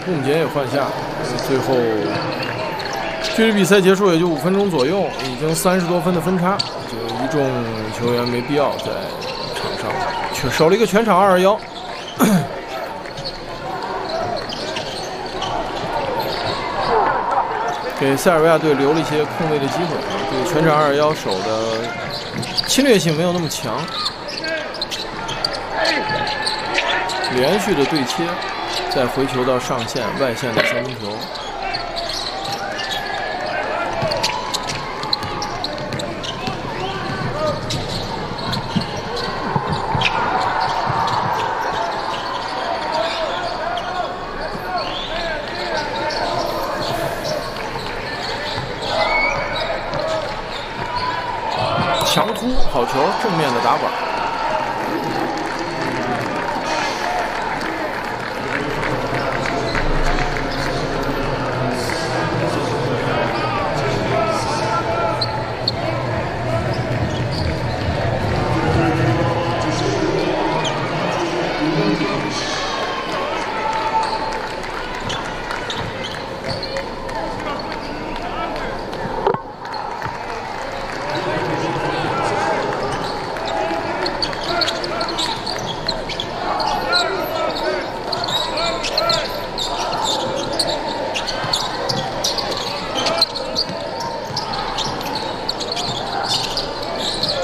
布姆杰也换下，最后距离比赛结束也就5分钟左右，已经30多分的分差，这个一众球员没必要在场上，却守了一个全场2-1。给塞尔维亚队留了一些空位的机会，这个全场2-1守的侵略性没有那么强，连续的对切，再回球到上线外线的三分球。强突好球，正面的打板。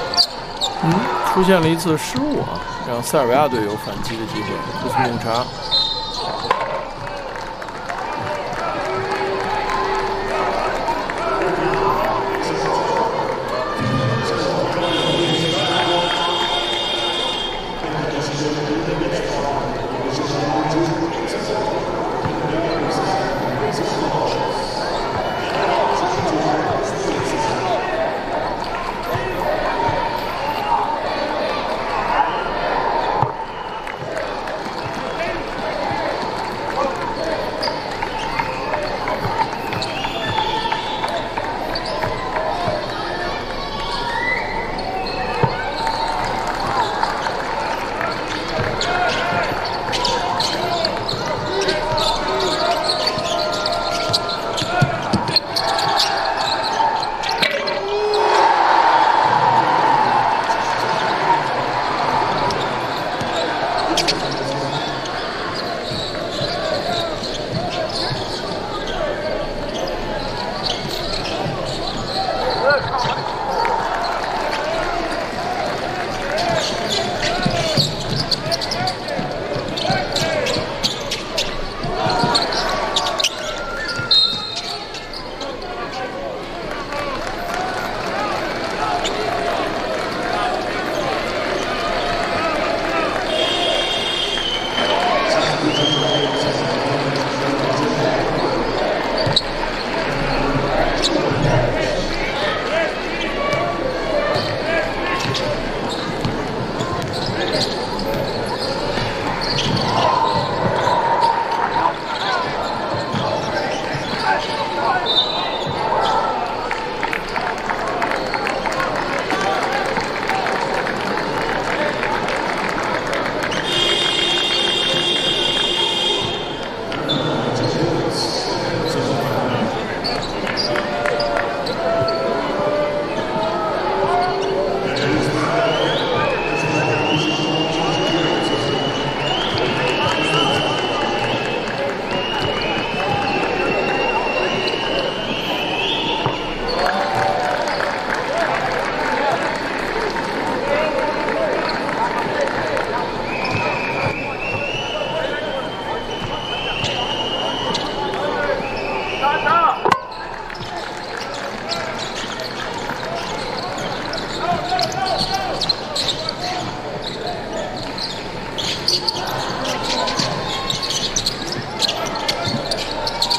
出现了一次失误啊，让塞尔维亚队有反击的机会。库斯穆查